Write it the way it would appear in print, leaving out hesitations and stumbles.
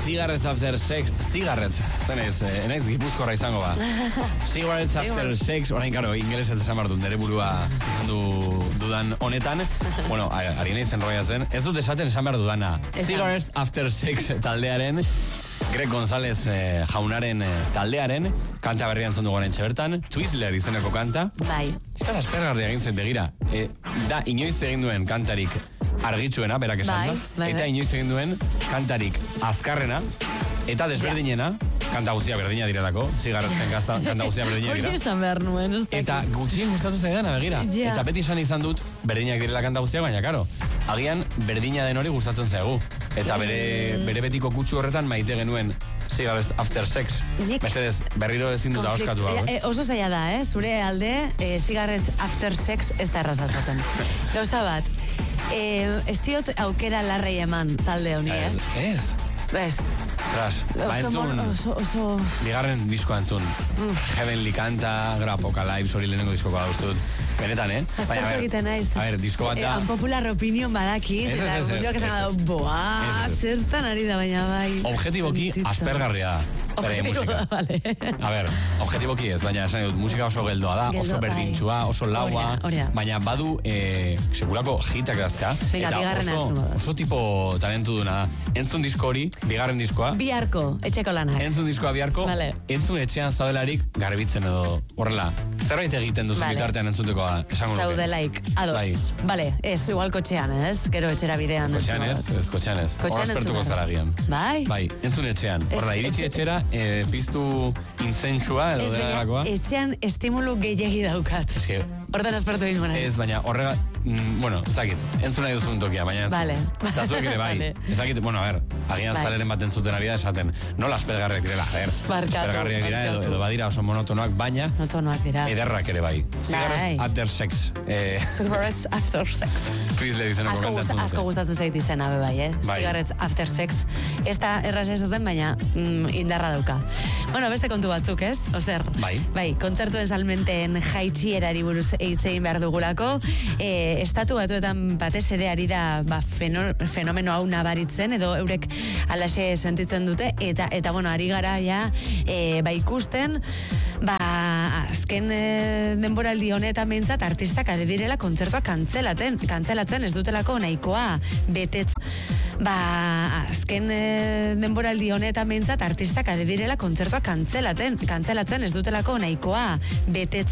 Cigarettes After Sex, Cigarettes, enaiz gipuzkorra izango ba. Cigarettes After Sex, orain karo, ingelesez esan behar dut, nire burua dudan honetan. Bueno, ari nahi zen roia zen. Ez dut esaten esan behar dudana. Cigarettes After Sex taldearen, Greg González jaunaren taldearen, kanta berrian zondu goren txebertan, Twizzler izeneko kanta. Bai. Eskaz aspergarri egin zen, begira. Da, inoiz egin duen kantarik argitsuena, berak esan da. Eta inoiz egin duen kantarik azkarrena, eta desberdinena, kanta guztia berdina direlako, zigarretzen kanta guztia berdina dira. Hori esan behar nuen, eta gutxien gustatu zaidana, begira. Eta beti esan izan dut, berdinak direla kanta guztia, baina karo, agian berdina den hori gustatzen zaigu. Eta bere betiko kutsu horretan maite genuen Cigarettes After Sex. Mesedez, berriro ezin dut ahoskatu hau. Oso zaila da, zure alde, Cigarettes After Sex ez da errazatzen. Gauza bat, ez diot aukera larrei eman talde honi, Ez. Ostras, entzun, bigarren diskoa entzun. Heavenly kanta, Apocalypse hori lehenengo diskoa da ustut. Benetan, Aztertu egiten naiz. A ver, disko bat da... Unpopular opinion badaki. Zertan ari da baina bai. Objetiboki aspergarria da. Musika. Vale. A ver, objetiboki ez, baina esan dut, musika oso geldoa da, oso berdintxua, oso laua, baina badu sekulako hitak dazka. Eta oso tipo talentu duna da. Entzun disko hori, bigarren diskoa. Biharko, etxeko lanak. Entzun diskoa biharko, entzun etxean zaudelarik garbitzen edo horrela. Zerbait egiten duzu bitartean entzuteko esango nuke. Zaudelaik, ados. Bale, ez, igual kotxean, ez? Gero etxera bidean. Kotxean ez. Hor aspertuko zara gian. Bai, entzun etxean. Horra, iritsi etxera, piztu inzentsua edo delakoa. Etxean estimulu gehiagi daukat. Hortan aspertu egin ez, baina horrega, bueno, ezakit, entzun nahi duzun tokia, baina eta zuek ere bai. Ezakit, bueno, a ver, agian zaleren bat entzuten ari da esaten, nola aspergarriak direla, aspergarriak dira edo badira oso monotonoak, baina ederrak ere bai. Cigarettes After Sex. Cigarettes After Sex. Twizzler izeneko kantatzen dute. Asko gustatzen zait izena bai, Cigarettes After Sex. Ez da erraz ez duten, baina indarra dauka. Bueno, beste kontu batzuk, ez? Ozer, bai, kontzertuen salmenten jaitsierari buruz eitzein behar dugulako, estatu batuetan batez ere ari da fenomeno hau nabaritzen, edo eurek alaxe sentitzen dute, eta bueno, ari gara ja, ikusten, azken denboraldi honetan behintzat artistak ari direla kontzertua kantzelatzen ez dutelako nahikoa betetzen. Azken denboraldi honetan behintzat artistak ari direla kontzertua kantzelatzen ez dutelako nahikoa betetzen.